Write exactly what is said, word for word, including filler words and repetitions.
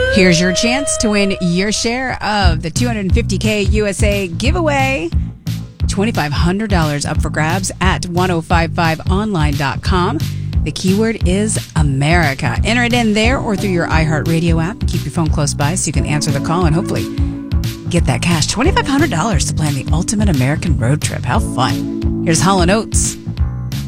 Here's your chance to win your share of the two hundred fifty K U S A giveaway. twenty-five hundred dollars up for grabs at ten fifty-five online dot com. The keyword is America. Enter it in there or through your iHeartRadio app. Keep your phone close by so you can answer the call and hopefully get that cash. twenty-five hundred dollars to plan the ultimate American road trip. How fun. Here's Hall and Oates.